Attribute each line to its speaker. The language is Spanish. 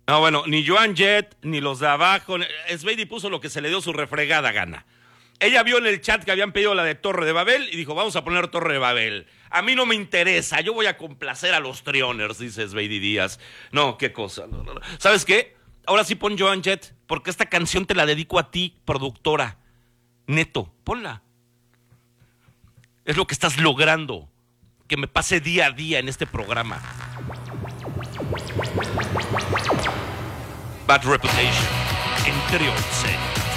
Speaker 1: No, bueno, ni Joan Jett, ni los de abajo. Sveidi puso lo que se le dio su refregada gana. Ella vio en el chat que habían pedido la de Torre de Babel y dijo, vamos a poner Torre de Babel. A mí no me interesa, yo voy a complacer a los Trioners, dice Sveidi Díaz. No, qué cosa. No. ¿Sabes qué? Ahora sí pon Joan Jett, porque esta canción te la dedico a ti, productora. Neto, ponla. Es lo que estás logrando, que me pase día a día en este programa. Bad Reputation, en Trio 6.